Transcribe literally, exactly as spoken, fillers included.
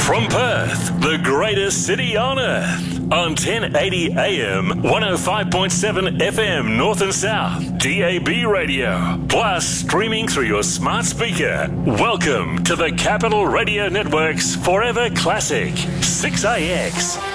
From Perth, the greatest city on earth, on ten eighty A M, one oh five point seven F M North and South, D A B radio, plus streaming through your smart speaker. Welcome to the Capital Radio Network's Forever Classic, six A X.